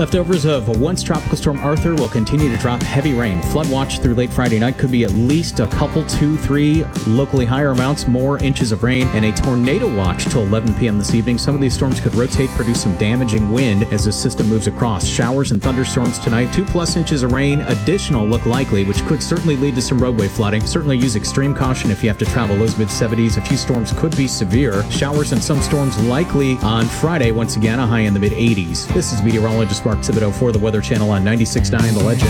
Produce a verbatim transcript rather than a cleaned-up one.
Leftovers of once Tropical Storm Arthur will continue to drop heavy rain. Flood watch through late Friday night could be at least a couple, two, three, locally higher amounts, more inches of rain, and a tornado watch till eleven p.m. this evening. Some of these storms could rotate, produce some damaging wind as the system moves across. Showers and thunderstorms tonight. Two plus inches of rain. Additional look likely, which could certainly lead to some roadway flooding. Certainly use extreme caution if you have to travel. Those mid seventies. A few storms could be severe. Showers and some storms likely on Friday. Once again, a high in the mid eighties. This is meteorologist Mark Thibodeau for the Weather Channel on ninety-six point nine The Legend.